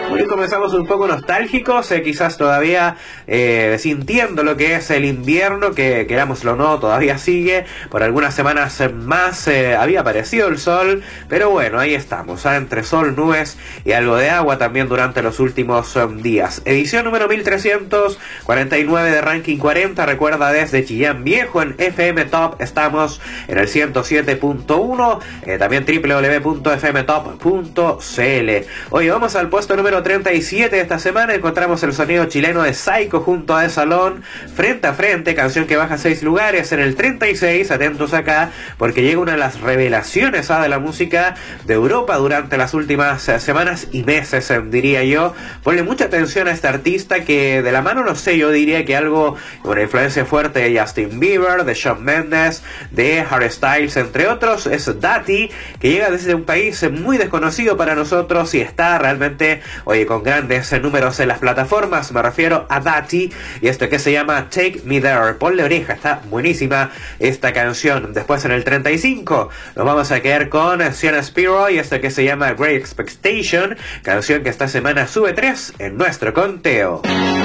Hoy comenzamos un poco nostálgicos, quizás todavía sintiendo lo que es el invierno, que querámoslo o no, todavía sigue. Por algunas semanas más había aparecido el sol, pero bueno, ahí estamos, entre sol, nubes y algo de agua también durante los últimos días. Edición número 1349 de Ranking 40, recuerda desde Chillán Viejo en FM Top, estamos en el 107.1, también www.fmtop.cl. Hoy vamos al puesto número 37 de esta semana, encontramos el sonido chileno de Psycho junto a The Salón, Frente a Frente, canción que baja 6 lugares. En el 36, atentos acá, porque llega una de las revelaciones de la música de Europa durante las últimas semanas y meses, diría yo. Ponle mucha atención a este artista que de la mano, no sé, yo diría que algo, una influencia fuerte de Justin Bieber, de Shawn Mendes, de Harry Styles, entre otros, es Dati, que llega desde un país muy desconocido para nosotros y está realmente, oye, con grandes números en las plataformas. Me refiero a Dati y esto que se llama Take Me There. Ponle oreja, está buenísima esta canción. Después en el 35 nos vamos a quedar con Sienna Spiro y esto que se llama Great Expectation, canción que esta semana sube 3 en nuestro conteo.